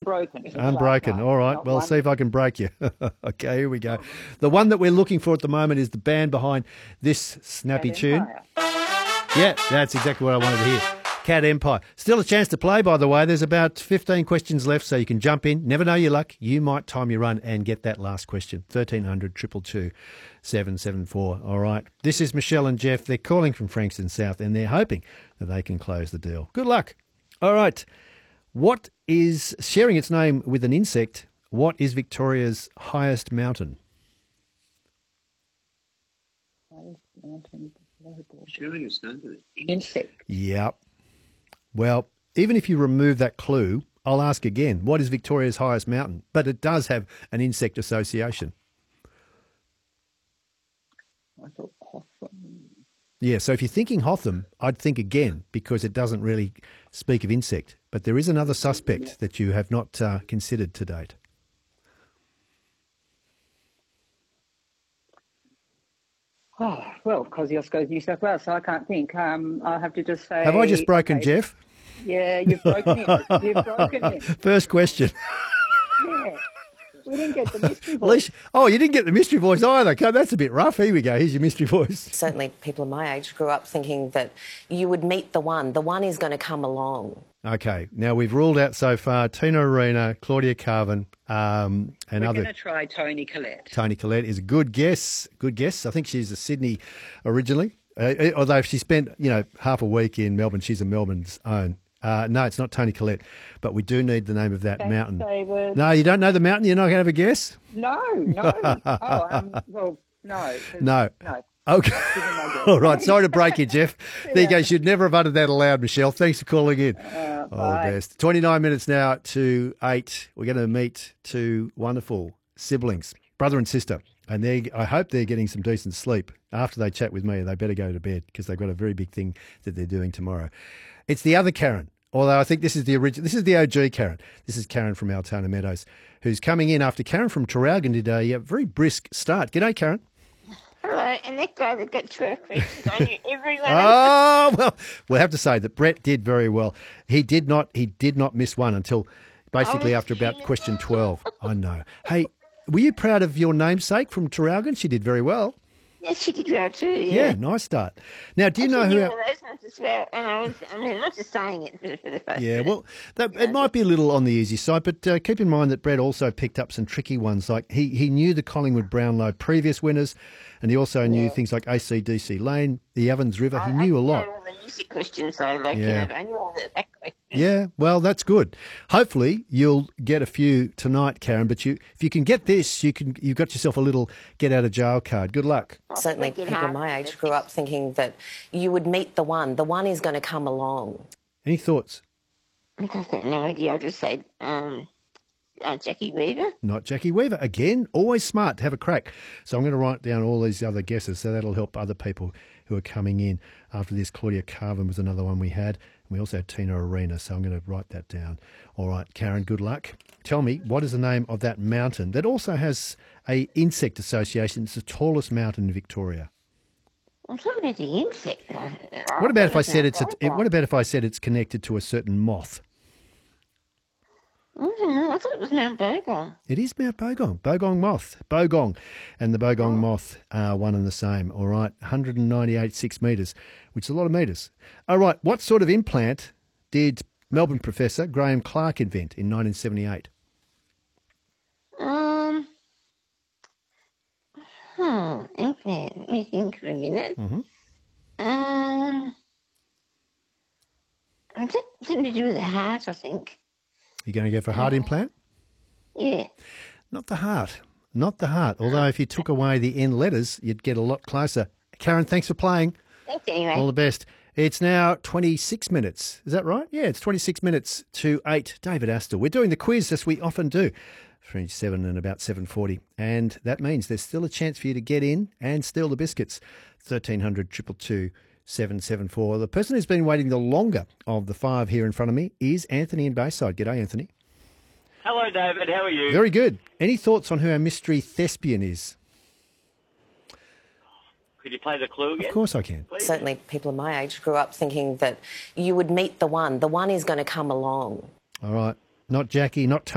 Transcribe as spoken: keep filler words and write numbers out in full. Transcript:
unbroken. Unbroken. All right. Well, one. see if I can break you. Okay, here we go. The one that we're looking for at the moment is the band behind this snappy Cat tune. Empire. Yeah, that's exactly what I wanted to hear. Cat Empire. Still a chance to play, by the way. There's about fifteen questions left, so you can jump in. Never know your luck. You might time your run and get that last question. thirteen hundred, two two two, seven seven four. All right. This is Michelle and Jeff. They're calling from Frankston South, and they're hoping that they can close the deal. Good luck. All right. What is, sharing its name with an insect, what is Victoria's highest mountain? Sharing its name with an Insect. Yep. Well, even if you remove that clue, I'll ask again, what is Victoria's highest mountain? But it does have an insect association. I thought Hotham. Yeah, so if you're thinking Hotham, I'd think again because it doesn't really speak of insect. But there is another suspect that you have not uh, considered to date. Oh, well, Kosciuszko's New South Wales, so I can't think. Um, I'll have to just say... Have I just broken okay, Jeff? Yeah, you've broken him. You've broken him. First question. Yeah. We didn't get the mystery At voice. least, oh, you didn't get the mystery voice either. God, that's a bit rough. Here we go. Here's your mystery voice. Certainly people of my age grew up thinking that you would meet the one. The one is going to come along. Okay. Now, we've ruled out so far Tina Arena, Claudia Carvin, um, and We're other... going to try Tony Collette. Tony Collette is a good guess. Good guess. I think she's a Sydney originally, uh, although she spent, you know, half a week in Melbourne. She's a Melbourne's own. Uh, no, it's not Tony Collette, but we do need the name of that Thanks, mountain. David. No, you don't know the mountain? You're not going to have a guess? No, no. oh, um, well, no. No. No. Okay. Give me my guess. All right. Sorry to break you, Jeff. There you go. You should never have uttered that aloud, Michelle. Thanks for calling in. Uh, All bye. the best. twenty-nine minutes now to eight. We're going to meet two wonderful siblings, brother and sister. And they, I hope they're getting some decent sleep. After they chat with me, they better go to bed because they've got a very big thing that they're doing tomorrow. It's the other Karen. Although I think this is the original, this is the O G Karen. This is Karen from Altona Meadows, who's coming in after Karen from Traralgon did a, a very brisk start. G'day, Karen. Hello, and that guy that got twelve questions on you, everyone. Oh, well, we'll have to say that Brett did very well. He did not, he did not miss one until basically after about question twelve. I know. Hey, were you proud of your namesake from Traralgon? She did very well. Yes, she did well too. Yeah, Yeah, nice start. Now, do you know Actually, who? knew Our, all those ones as well, and I was, I mean, not just saying it for, for the first. yeah, minute. well, that, it might be a little on the easy side, but uh, keep in mind that Brett also picked up some tricky ones. Like he he knew the Collingwood Brownlow previous winners, and he also knew things like A C D C Lane, the Evans River. He I, knew I a lot. know all the easy questions, so like, Yeah. you know, I knew all the that question. Yeah, well, that's good. Hopefully, you'll get a few tonight, Karen. But you, if you can get this, you can. You've got yourself a little get out of jail card. Good luck. Certainly Make it people of hard. my age grew up thinking that you would meet the one. The one is going to come along. Any thoughts? I've got no idea. I just said, um, uh, Jackie Weaver. Not Jackie Weaver. Again, always smart to have a crack. So I'm going to write down all these other guesses, so that'll help other people who are coming in. After this, Claudia Carvin was another one we had. And we also had Tina Arena, so I'm going to write that down. All right, Karen, good luck. Tell me, what is the name of that mountain that also has a insect association? It's the tallest mountain in Victoria. I'm talking about the insect. uh, What about if I that's said not it's a, right. what about if I said it's connected to a certain moth? I don't know. I thought it was Mount Bogong. It is Mount Bogong, Bogong moth, Bogong, and the Bogong moth are one and the same. All right, one hundred ninety-eight six metres, which is a lot of metres. All right, what sort of implant did Melbourne professor Graham Clark invent in nineteen seventy-eight? Um, hmm, okay, let me think for a minute. Mhm. Um, it's something to do with the heart, I think. You going to go for a heart implant? Yeah. Not the heart, not the heart. Although if you took away the end letters, you'd get a lot closer. Karen, thanks for playing. Thanks anyway. All the best. It's now twenty-six minutes. Is that right? Yeah, it's twenty-six minutes to eight. David Astor. We're doing the quiz as we often do. Between seven and about seven forty. And that means there's still a chance for you to get in and steal the biscuits. thirteen hundred, two two two, seven seven four. The person who's been waiting the longer of the five here in front of me is Anthony in Bayside. G'day, Anthony. Hello, David. How are you? Very good. Any thoughts on who our mystery thespian is? Could you play the clue again? Of course I can. Please? Certainly people of my age grew up thinking that you would meet the one. The one is going to come along. All right. Not Jackie, not Tony.